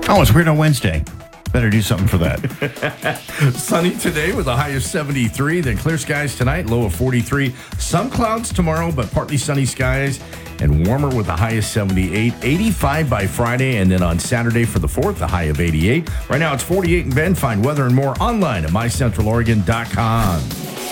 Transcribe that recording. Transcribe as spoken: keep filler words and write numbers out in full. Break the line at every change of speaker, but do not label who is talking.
Oh, it's Weird on Wednesday. Better do something for that.
Sunny today with a high of seventy-three. Then clear skies tonight, low of forty-three. Some clouds tomorrow, but partly sunny skies and warmer with a high of seventy-eight. eighty-five by Friday, and then on Saturday for the fourth, a high of eighty-eight. Right now it's forty-eight in Bend. Find weather and more online at my central oregon dot com.